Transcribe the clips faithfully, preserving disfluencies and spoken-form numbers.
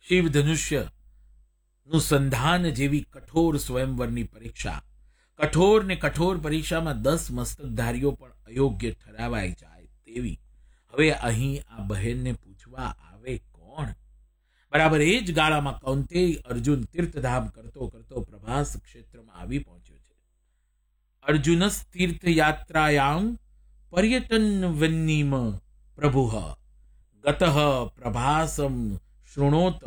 શિવ ધનુષ્ય નું સંધાન જેવી કઠોર સ્વયંવરની પરીક્ષા, કઠોર ને કઠોર પરીક્ષામાં દસ મસ્તકધારીઓ પણ અયોગ્ય ઠરાવાઈ જાય તેવી હવે અહીં આ બહેનને પૂછવા આવે કોણ? બરાબર એ જ ગાળામાં કૌંતેય અર્જુન તીર્થધામ કરતો કરતો પ્રભાસ ક્ષેત્રમાં આવી પહોંચ્યો છે. અર્જુનસ તીર્થયાત્રાયામ પર્યટન વન્નીમ પ્રભુઃ ગતઃ પ્રભાસમ શૃણોત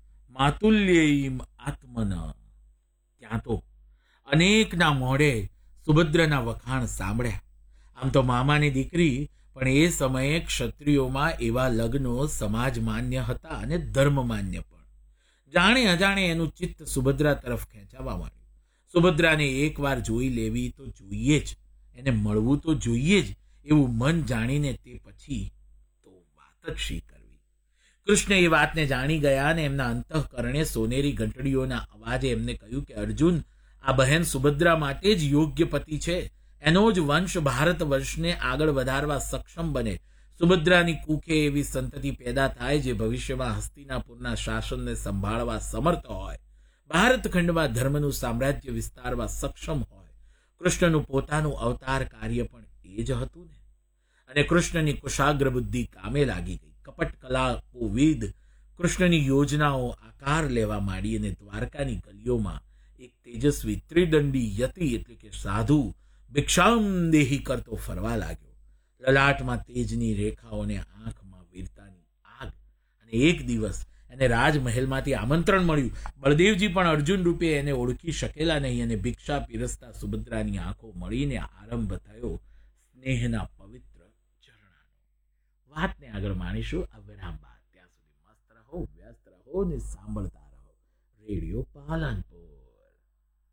માતુલ્યૈમ આત્મન. ત્યાં તો અનેકના મોઢે સુભદ્રના વખાણ સાંભળ્યા. આમ તો મામાની દીકરી, પણ એ સમયે ક્ષત્રિયોમાં એવા લગ્નો સમાજ માન્ય હતા અને ધર્મ માન્ય પણ. જાણે અજાણે એનું ચિત્ત સુભદ્રા તરફ ખેંચાવા માંડ્યું. સુભદ્રાને એકવાર જોઈ લેવી તો જોઈએ જ, એને મળવું તો જોઈએ જ, એવું મન જાણીને તે પછી તો વાત જ શી કરવી. કૃષ્ણ એ વાતને જાણી ગયા અને એમના અંતઃકરણે સોનેરી ઘંટડીઓના અવાજે એમને કહ્યું કે અર્જુન, આ બહેન સુભદ્રા માટે જ યોગ્ય પતિ છે. એનો જ વંશ ભારત વર્ષને આગળ વધારવા સક્ષમ બને. સુભદ્રાની કુખે એવી સંતતિ પેદા થાય જે ભવિષ્યમાં હસ્તિનાપુરના શાસનને સંભાળવા સમર્થ હોય, ભારત ખંડમાં ધર્મનું સામ્રાજ્ય વિસ્તારવા સક્ષમ હોય. કૃષ્ણનું પોતાનું અવતાર કાર્ય પણ એ જ હતું ને. અને કૃષ્ણની કુશાગ્ર બુદ્ધિ કામે લાગી ગઈ. કપટ કલાઓવિદ કૃષ્ણની યોજનાઓ આકાર લેવા માંડી અને દ્વારકાની ગલીઓમાં એક તેજસ્વી ત્રિદંડી યતિ એટલે કે સાધુ ભિક્ષામ દેહી કરતો ફરવા લાગ્યો. લલાટમાં તેજની રેખાઓને આંખમાં વીરતાની આગ. અને એક દિવસ એને રાજમહેલમાંથી આમંત્રણ મળ્યું. બળદેવજી પણ અર્જુન રૂપે એને ઓળખી શકેલા નહીં અને ભિક્ષા પીરસતા સુભદ્રાની આંખો મળીને આરંભ થયો સ્નેહના પવિત્ર ઝરણાનો. વાતને આગળ માણીશું આ વિરામ બાદ. ત્યાં સુધી મસ્ત રહો, વ્યસ્ત રહો ને સાંભળતા રહો રેડિયો પાલનપુર.